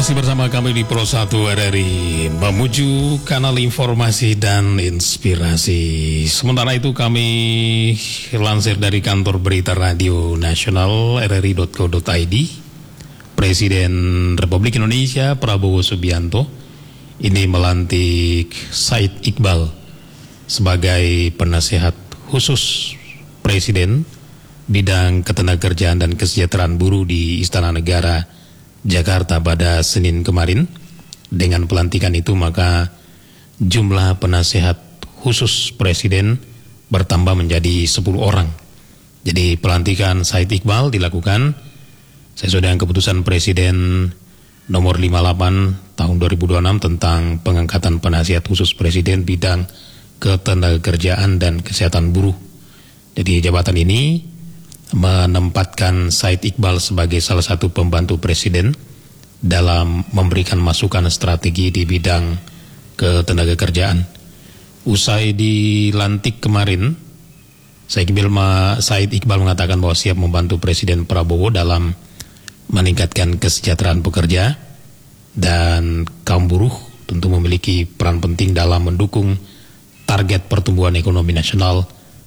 Masih bersama kami di Pro 1 RRI, menuju kanal informasi dan inspirasi. Sementara itu kami lansir dari kantor berita radio nasional rri.co.id. Presiden Republik Indonesia Prabowo Subianto ini melantik Said Iqbal sebagai penasehat khusus Presiden bidang ketenagakerjaan dan kesejahteraan buruh di Istana Negara Jakarta pada Senin kemarin. Dengan pelantikan itu maka jumlah penasehat khusus Presiden bertambah menjadi 10 orang. Jadi pelantikan Said Iqbal dilakukan sesuai dengan keputusan Presiden nomor 58 tahun 2026 tentang pengangkatan penasehat khusus Presiden bidang ketenagakerjaan dan kesehatan buruh. Jadi jabatan ini menempatkan Said Iqbal sebagai salah satu pembantu Presiden dalam memberikan masukan strategi di bidang ketenagakerjaan. Usai dilantik kemarin, Said Iqbal mengatakan bahwa siap membantu Presiden Prabowo dalam meningkatkan kesejahteraan pekerja dan kaum buruh tentu memiliki peran penting dalam mendukung target pertumbuhan ekonomi nasional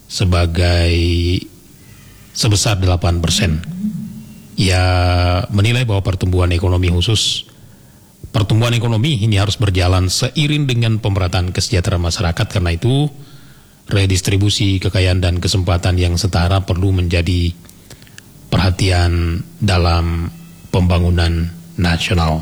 sebesar 8%. Ia menilai bahwa pertumbuhan ekonomi ini harus berjalan seiring dengan pemerataan kesejahteraan masyarakat. Karena itu, redistribusi kekayaan dan kesempatan yang setara perlu menjadi perhatian dalam pembangunan nasional.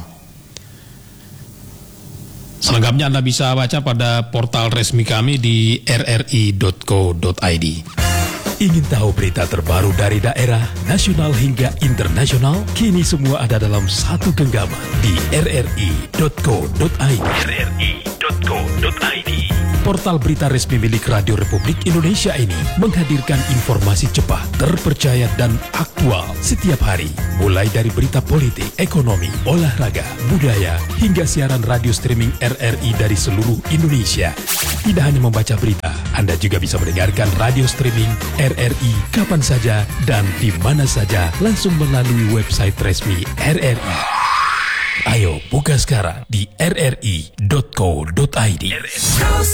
Selengkapnya Anda bisa baca pada portal resmi kami di rri.co.id. Ingin tahu berita terbaru dari daerah, nasional hingga internasional? Kini semua ada dalam satu genggaman di rri.co.id. rri.co.id. Portal berita resmi milik Radio Republik Indonesia ini menghadirkan informasi cepat, terpercaya dan aktual setiap hari. Mulai dari berita politik, ekonomi, olahraga, budaya, hingga siaran radio streaming RRI dari seluruh Indonesia. Tidak hanya membaca berita, Anda juga bisa mendengarkan radio streaming RRI kapan saja dan di mana saja langsung melalui website resmi RRI. Ayo buka sekarang di rri.co.id.